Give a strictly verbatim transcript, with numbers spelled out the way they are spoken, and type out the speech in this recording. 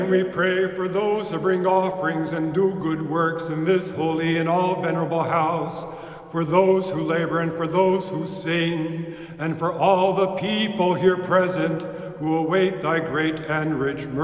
We pray for those who bring offerings and do good works in this holy and all venerable house, for those who labor and for those who sing, and for all the people here present who await thy great and rich mercy.